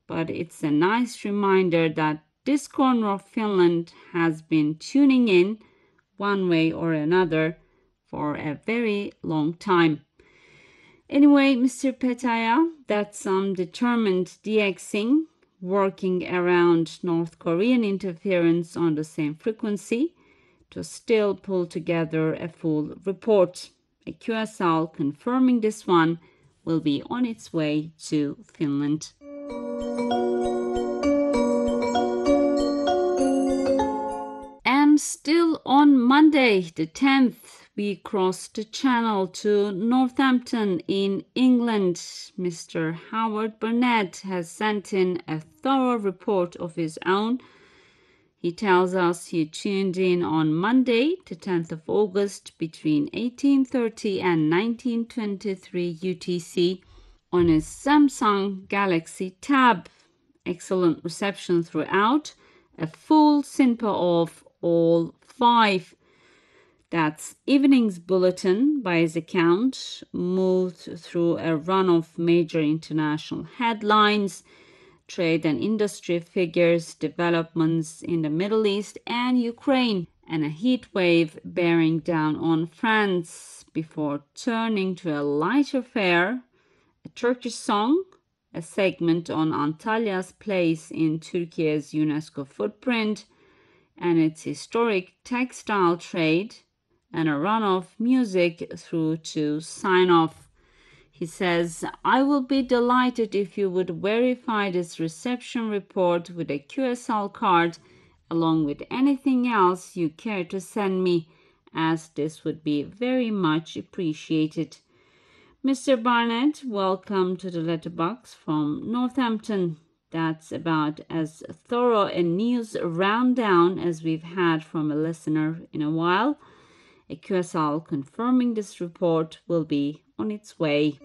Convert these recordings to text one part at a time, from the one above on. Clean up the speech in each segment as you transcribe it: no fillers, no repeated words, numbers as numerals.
but it's a nice reminder that this corner of Finland has been tuning in one way or another for a very long time. Anyway, Mr. Petaya, that's some determined DXing working around North Korean interference on the same frequency to still pull together a full report. A QSL confirming this one will be on its way to Finland. And still on Monday, the 10th, we crossed the channel to Northampton in England. Mr. Howard Burnett has sent in a thorough report of his own. He tells us he tuned in on Monday, the 10th of August, between 1830 and 1923 UTC on his Samsung Galaxy Tab. Excellent reception throughout. A full SINPA of all 5. That's evening's bulletin by his account, moved through a run of major international headlines, trade and industry figures, developments in the Middle East and Ukraine, and a heat wave bearing down on France before turning to a lighter fare, a Turkish song, a segment on Antalya's place in Turkey's UNESCO footprint and its historic textile trade, and a run of music through to sign off. He says, I will be delighted if you would verify this reception report with a QSL card along with anything else you care to send me, as this would be very much appreciated. Mr. Barnett, welcome to the letterbox from Northampton. That's about as thorough a news rundown as we've had from a listener in a while. A QSL confirming this report will be on its way.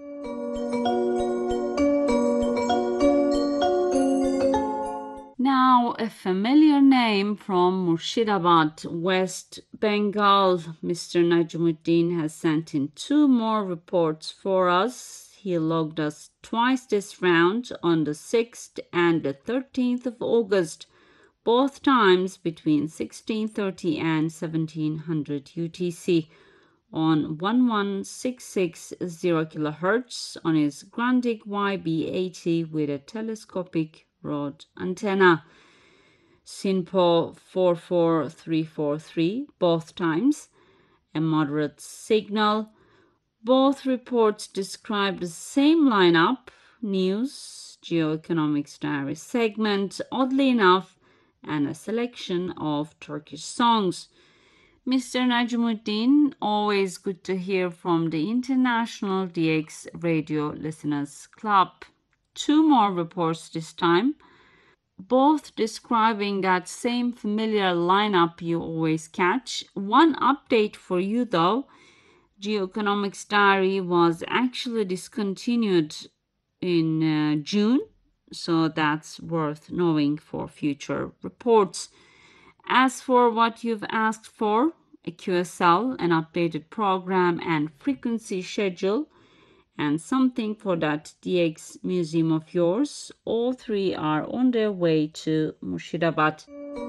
Now, a familiar name from Murshidabad, West Bengal. Mr. Najmuddin has sent in 2 more reports for us. He logged us twice this round on the 6th and the 13th of August, both times between 1630 and 1700 UTC on 11660 kHz on his Grundig YB80 with a telescopic rod antenna. SINPO 44343 both times, a moderate signal. Both reports describe the same lineup, news, geoeconomics diary segment, oddly enough, and a selection of Turkish songs. Mr. Najmuddin, always good to hear from the International DX Radio Listeners Club. 2 more reports this time, both describing that same familiar lineup you always catch. One update for you though, Geoeconomics Diary was actually discontinued in June, so that's worth knowing for future reports. As for what you've asked for, a QSL, an updated program and frequency schedule, and something for that DX museum of yours, all 3 are on their way to Murshidabad.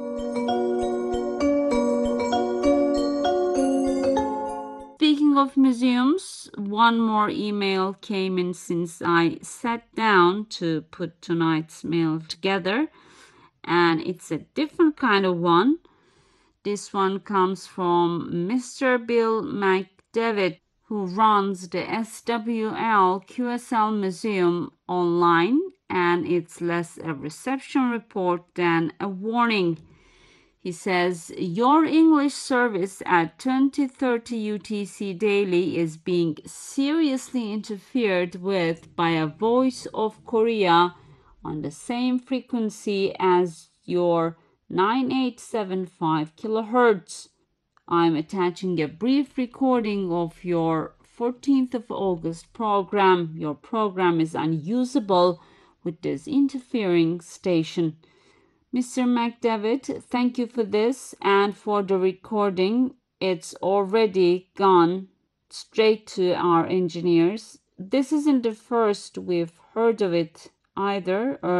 Speaking of museums, one more email came in since I sat down to put tonight's mail together, and it's a different kind of one. This one comes from Mr. Bill McDevitt, who runs the SWL QSL Museum online, and it's less a reception report than a warning. He says, your English service at 2030 UTC daily is being seriously interfered with by a Voice of Korea on the same frequency as your 9875 kHz. I'm attaching a brief recording of your 14th of August program. Your program is unusable with this interfering station. Mr. McDevitt, thank you for this and for the recording. It's already gone straight to our engineers. This isn't the first we've heard of it either.